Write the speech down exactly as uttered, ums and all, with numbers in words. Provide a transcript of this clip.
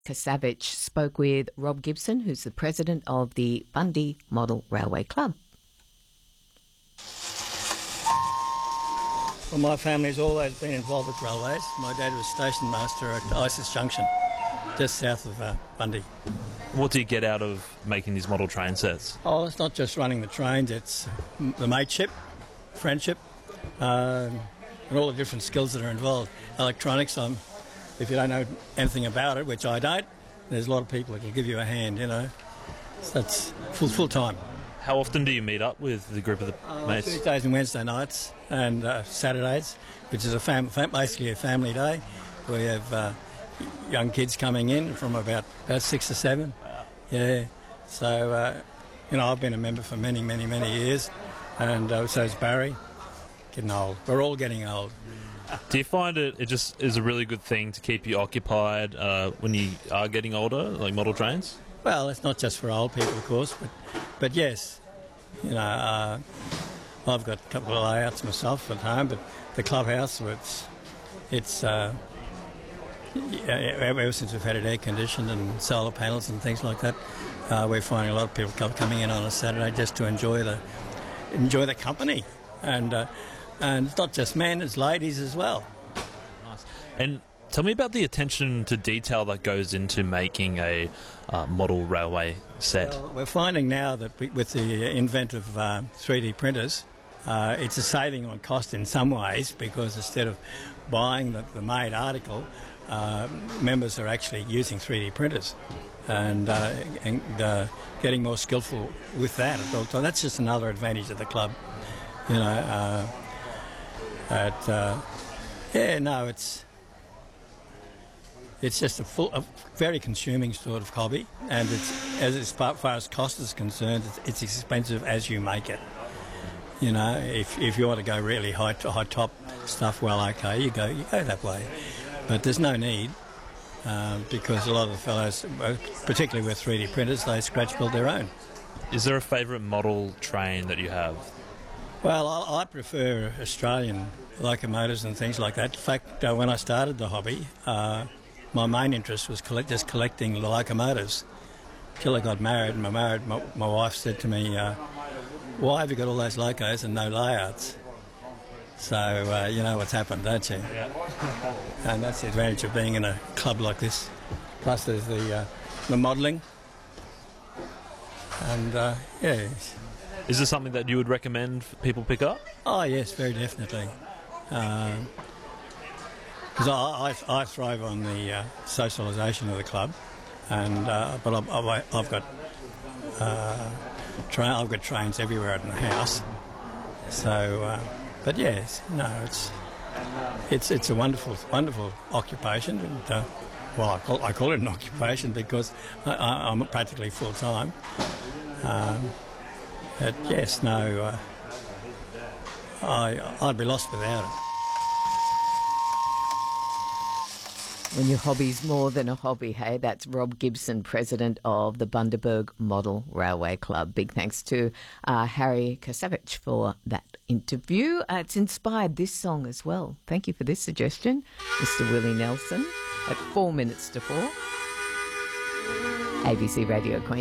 Kasavich spoke with Rob Gibson, who's the president of the Bundy Model Railway Club. Well, my family's always been involved with railways. My dad was station master at Isis Junction, just south of uh, Bundy. What do you get out of making these model train sets? Oh, it's not just running the trains, it's the mateship, friendship, um, and all the different skills that are involved. Electronics, um, if you don't know anything about it, which I don't, there's a lot of people that will give you a hand, you know. So that's full, full time. How often do you meet up with the group of the Uh, mates? Tuesdays and Wednesday nights and uh, Saturdays, which is a fam- fam- basically a family day. We have uh, young kids coming in from about, about six or seven. Yeah, so, uh, you know, I've been a member for many, many, many years, and uh, so is Barry. Getting old. We're all getting old. Do you find it, it just is a really good thing to keep you occupied uh, when you are getting older, like model trains? Well, it's not just for old people, of course, but, but yes, you know, uh, I've got a couple of layouts myself at home, but the clubhouse, it's, it's uh, yeah, ever since we've had it air conditioned and solar panels and things like that, uh, we're finding a lot of people come, coming in on a Saturday just to enjoy the enjoy the company, and uh, and it's not just men, it's ladies as well. Nice. And tell me about the attention to detail that goes into making a uh, model railway set. Well, we're finding now that we, with the invent of uh, three D printers, uh, it's a saving on cost in some ways, because instead of buying the, the made article, uh, members are actually using three D printers and, uh, and uh, getting more skillful with that. So that's just another advantage of the club, you know. Uh, at, uh, yeah, no, it's it's just a full, a very consuming sort of hobby, and it's as, as far, far as cost is concerned, it's, it's expensive as you make it. You know, if if you want to go really high high top stuff, well, okay, you go you go that way. But there's no need, uh, because a lot of the fellows, particularly with three D printers, they scratch build their own. Is there a favourite model train that you have? Well, I, I prefer Australian locomotives and things like that. In fact, uh, when I started the hobby, uh, my main interest was collect, just collecting the locomotives. Till I got married, and my, married, my, my wife said to me, uh, why have you got all those locos and no layouts? So, uh, you know what's happened, don't you? Yeah. And that's the advantage of being in a club like this. Plus there's the, uh, the modelling. And, uh, yeah. Is this something that you would recommend people pick up? Oh, yes, very definitely. Because I, I, I thrive on the uh, socialisation of the club. And uh, But I've, I've, I've got... Uh, tra- I've got trains everywhere in the house. So... Uh, But yes, no, it's it's it's a wonderful, wonderful occupation. And, uh, well, I call, I call it an occupation because I, I, I'm practically full time. Um, but yes, no, uh, I I'd be lost without it. When your hobby's more than a hobby, hey? That's Rob Gibson, president of the Bundaberg Model Railway Club. Big thanks to uh, Harry Kasavich for that interview. Uh, it's inspired this song as well. Thank you for this suggestion, Mister Willie Nelson, at four minutes to four. A B C Radio Queen.